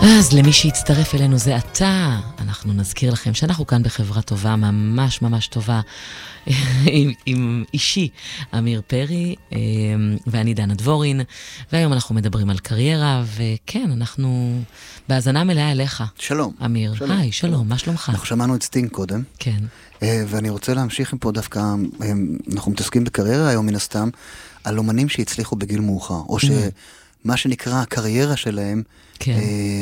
אז למי שהצטרף אלינו זה אתה, אנחנו נזכיר לכם שאנחנו כאן בחברה טובה, ממש ממש טובה, עם אישי, אמיר פרי, ואני דנה דבורין, והיום אנחנו מדברים על קריירה, וכן, אנחנו בהאזנה מלאה אליך. שלום. אמיר, היי, שלום, מה שלומך? אנחנו שמענו את סטינג קודם. כן. ואני רוצה להמשיך עם פה דווקא, אנחנו מתעסקים בקריירה היום מן הסתם, על אומנים שהצליחו בגיל מאוחר, או שמה שנקרא הקריירה שלהם, כן.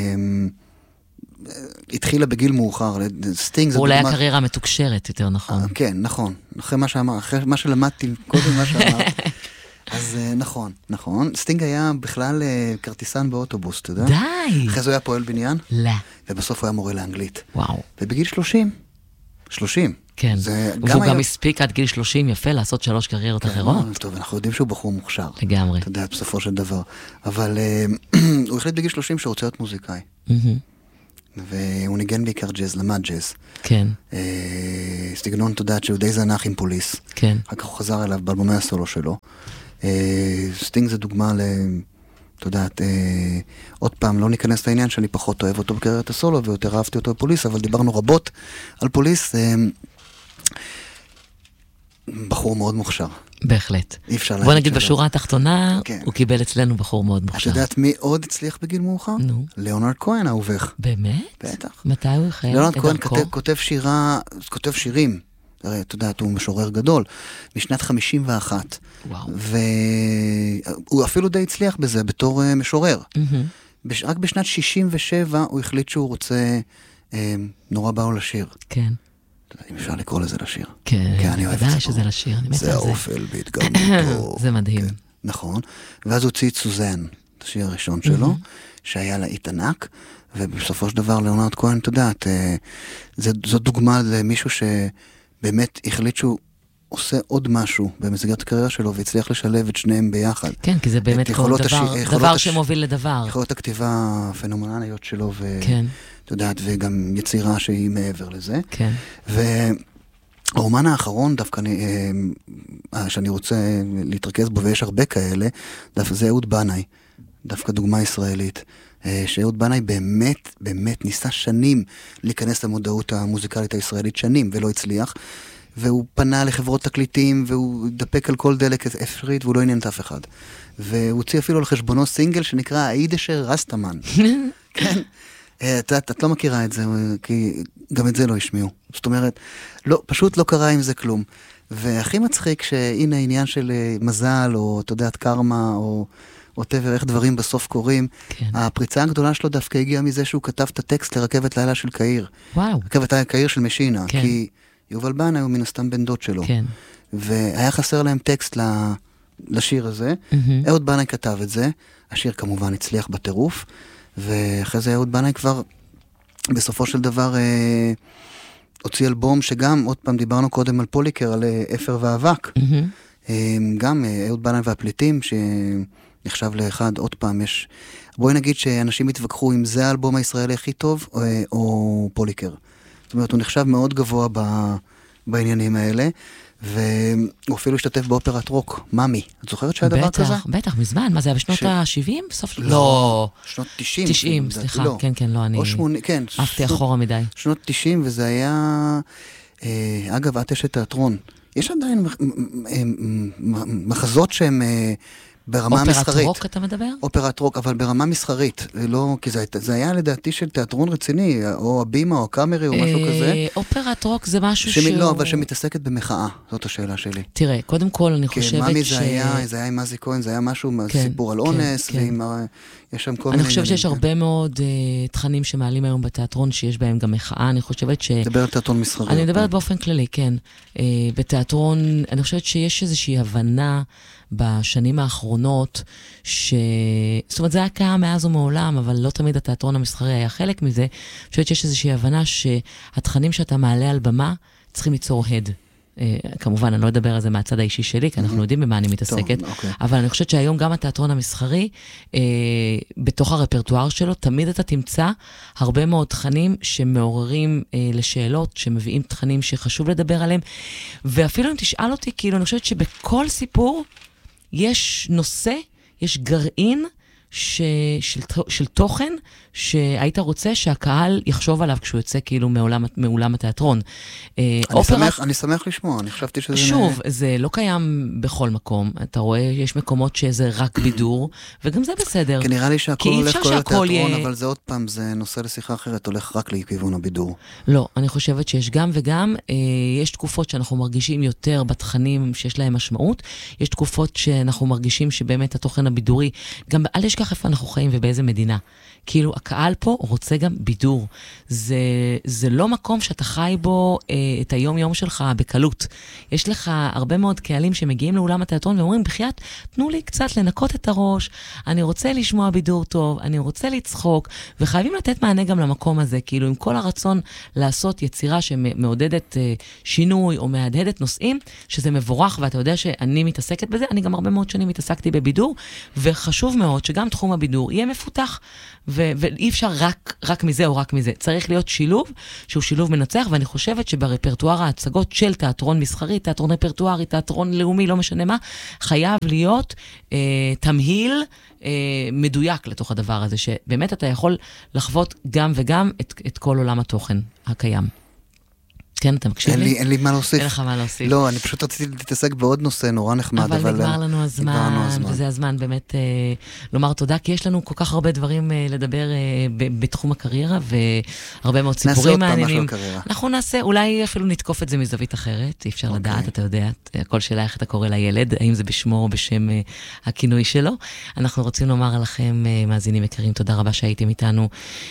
התחילה בגיל מאוחר. סטינג זה אולי הקריירה מתוקשרת יותר, נכון. כן, נכון. אחרי מה שלמדתי קודם, מה שאמרת. אז נכון. סטינג היה בכלל כרטיסן באוטובוס, אתה יודע? די! אחרי זה הוא היה פועל בניין? לא. ובסוף הוא היה מורה לאנגלית. וואו. ובגיל 30. כן. והוא גם הספיק עד גיל 30 יפה לעשות 3 קריירות אחרות. טוב, אנחנו יודעים שהוא בחור מוכשר. לגמרי. אתה יודע, בסופו של דבר. אבל הוא החליט בגיל 30 שהוא רוצה להיות מוזיקאי. והוא ניגן בעיקר ג'אז, למד ג'אז. כן. סגנון, אתה יודעת, שהוא די זנח עם פוליס. כן. אחר כך הוא חזר אליו באלבומי הסולו שלו. סטינג זה דוגמה אתה יודעת, עוד פעם, לא ניכנס לעניין שאני פחות אוהב אותו בקריירת הסולו, ויותר אהבתי אותו בפוליס, אבל דיברנו רבות על פוליס. בחור מאוד מוכשר. בהחלט. אי אפשר להגיד. בוא נגיד בשורה התחתונה, הוא קיבל אצלנו בחור מאוד מוכשר. את יודעת מי עוד הצליח בגיל מאוחר? נו. ליאונרד כהן, אהובך. באמת? בטח. מתי הוא החל? ליאונרד כהן כותב שירים. הרי, אתה יודעת, הוא משורר גדול. משנת 51. וואו. והוא אפילו די הצליח בזה בתור משורר. רק בשנת 67 הוא החליט שהוא רוצה, נורא באו לשיר. כן. אם אפשר לקרוא לזה לשיר. כן, ודאי שזה לשיר. זה אופל בהתגרמותו. זה מדהים. נכון. ואז הוא הוציא את סוזן, את השיר הראשון שלו, שהיה להיט ענק, ובסופו של דבר ליאונרד כהן, אתה יודעת, זו דוגמה למישהו שבאמת החליט שהוא עושה עוד משהו במסגרת הקריירה שלו, והצליח לשלב את שניהם ביחד. כן, כי זה באמת דבר שמוביל לדבר. יכולות הכתיבה הפנומנליות שלו, כן. אתה יודעת, וגם יצירה שהיא מעבר לזה. כן. והרומן האחרון דווקא שאני רוצה להתרכז בו, ויש הרבה כאלה, זה אהוד בנאי, דווקא דוגמה ישראלית, שאהוד בנאי באמת ניסה שנים להיכנס למודעות המוזיקלית הישראלית, שנים, ולא הצליח, והוא פנה לחברות תקליטים, והוא דפק על כל דלק אפשרית, והוא לא עניין את אף אחד. והוא הוציא אפילו על חשבונו סינגל שנקרא האידשר רסטמן. כן? את לא מכירה את זה, כי גם את זה לא השמיעו. זאת אומרת, פשוט לא קרה עם זה כלום. והכי מצחיק שהנה עניין של מזל, או אתה יודעת, קרמה, או whatever, איך דברים בסוף קורים. כן. הפריצה הגדולה שלו דווקא הגיעה מזה שהוא כתב את הטקסט לרכבת לילה של קהיר. וואו. רכבת לילה קהיר של משינה. כן. כי יובל בנאי הוא מן הסתם בן דוד שלו. כן. והיה חסר להם טקסט לשיר הזה. אהוד בנאי כתב את זה. השיר כמובן הצליח בטירוף. ואחרי זה אהוד בנאי כבר בסופו של דבר הוציא אלבום שגם, עוד פעם דיברנו קודם על פוליקר, על אפר ואבק. גם אהוד בנאי והפליטים, שנחשב לאחד, עוד פעם יש, בואי נגיד שאנשים התווכחו אם זה האלבום הישראלי הכי טוב, או פוליקר. זאת אומרת, הוא נחשב מאוד גבוה בעניינים האלה, והוא אפילו השתתף באופרת רוק, מאמי. את זוכרת שהיה דבר כזה? בטח, מזמן. מה זה היה בשנות ה-70? לא. שנות 90. 90, סליחה. כן, לא, אני עפתי אחורה מדי. שנות 90, וזה היה, אגב, את אשת תיאטרון. יש עדיין מחזות שהם ברמה מסחרית. אופרת רוק אתה מדבר? אופרת רוק, אבל ברמה מסחרית. כי זה היה לדעתי של תיאטרון רציני, או הבימה, או הקאמרי, או משהו כזה. אופרת רוק זה משהו לא, אבל שמתעסקת במחאה. זאת השאלה שלי. תראה, קודם כל אני חושבת מאמי זה היה עם מזי כהן, זה היה משהו, סיפור על אונס, יש שם כל מיני... אני חושבת שיש הרבה מאוד תכנים שמעלים היום בתיאטרון, שיש בהם גם מחאה. אני חושבת מדבר על תיאטרון מסחרי. אני מדברת באופן כללי, כן. בתיאטרון, אני חושבת שיש איזושהי הבנה בשנים האחרונות, זאת אומרת, זה היה קיים מאז ומעולם, אבל לא תמיד התיאטרון המסחרי היה חלק מזה. אני חושבת שיש איזושהי הבנה שהתכנים שאתה מעלה על במה צריכים ליצור הד. כמובן, אני לא אדבר על זה מהצד האישי שלי, כי אנחנו יודעים במה אני מתעסקת, אבל אני חושבת שהיום גם התיאטרון המסחרי, בתוך הרפרטואר שלו, תמיד אתה תמצא הרבה מאוד תכנים שמעוררים לשאלות, שמביאים תכנים שחשוב לדבר עליהם, ואפילו אם תשאל אותי, כאילו אני חושבת שבכל סיפור יש נושא, יש גרעין, של תוכן שהיית רוצה שהקהל יחשוב עליו כשהוא יוצא כאילו מעולם התיאטרון. אני שמח לשמוע, אני חשבתי שזה... שוב, זה לא קיים בכל מקום. אתה רואה, יש מקומות שזה רק בידור, וגם זה בסדר. כי נראה לי שהכל הולך כל התיאטרון, אבל זה עוד פעם, זה נושא לשיחה אחרת, הולך רק לכיוון הבידור. לא, אני חושבת שיש גם וגם, יש תקופות שאנחנו מרגישים יותר בתכנים שיש להם משמעות, יש תקופות שאנחנו מרגישים שבאמת התוכן הבידורי, גם אל תשכח איפה אנחנו חיים ובאיזה מדינה. כאילו, הקהל פה רוצה גם בידור. זה לא מקום שאתה חי בו את היום-יום שלך בקלות. יש לך הרבה מאוד קהלים שמגיעים לאולם התיאטרון ואומרים, בחייאת, תנו לי קצת לנקות את הראש, אני רוצה לשמוע בידור טוב, אני רוצה לצחוק, וחייבים לתת מענה גם למקום הזה, כאילו, עם כל הרצון לעשות יצירה שמעודדת שינוי או מהדהדת נושאים, שזה מבורך, ואתה יודע שאני מתעסקת בזה, אני גם הרבה מאוד שנים התעסקתי בבידור, וחשוב מאוד שגם תחום הבידור יהיה מפותח, ואי אפשר רק מזה או רק מזה. צריך להיות שילוב, שהוא שילוב מנצח, ואני חושבת שברפרטואר ההצגות של תיאטרון מסחרי, תיאטרון רפרטוארי, תיאטרון לאומי, לא משנה מה, חייב להיות תמהיל מדויק לתוך הדבר הזה, שבאמת אתה יכול לחוות גם וגם את כל עולם התוכן הקיים. כן, אתה מקשיב לי? אין לי מה להוסיף. אין לך מה להוסיף. לא, אני פשוט רציתי להתעסק בעוד נושא נורא נחמד, אבל נגמר לנו הזמן, וזה הזמן באמת לומר תודה, כי יש לנו כל כך הרבה דברים לדבר בתחום הקריירה, והרבה מאוד סיפורים מעניינים. אנחנו נעשה, אולי אפילו נתקוף את זה מזווית אחרת, אי אפשר לדעת, אתה יודע, הכל שאלה איך אתה קורא לילד, האם זה בשמו או בשם הכינוי שלו. אנחנו רוצים לומר לכם, מאזינים יקרים, תודה רבה שהייתם איתנו,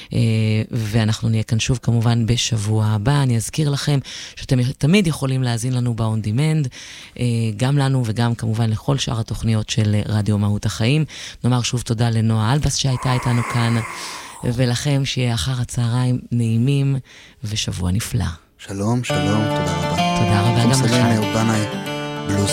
ואנחנו נהיה כאן שוב כמובן בשבוע הבא. אני אזכיר לכם שאתם תמיד יכולים להאזין לנו ב-on demand, גם לנו וגם כמובן לכל שאר התוכניות של רדיו מהות החיים. נאמר שוב תודה לנועה אלבס שהייתה איתנו כאן, ולכם שיהיה אחר הצהריים נעימים ושבוע נפלא. שלום, שלום, תודה רבה. תודה רבה גם לך. אהוד בנאי.